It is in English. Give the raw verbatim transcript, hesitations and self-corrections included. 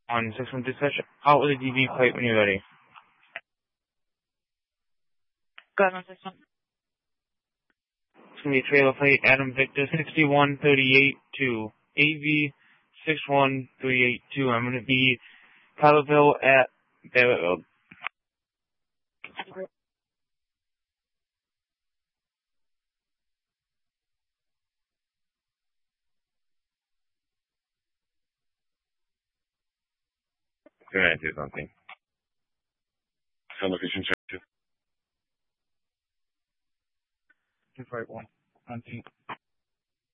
On six one dispatch, out with the D B plate when you're ready. Go ahead on six one. It's going to be trailer plate Adam Victor six one three eight to A V six one three eight two. I'm going to be Colorville at Barrett Road. Can I do something? Some location check two. Two five one. On team.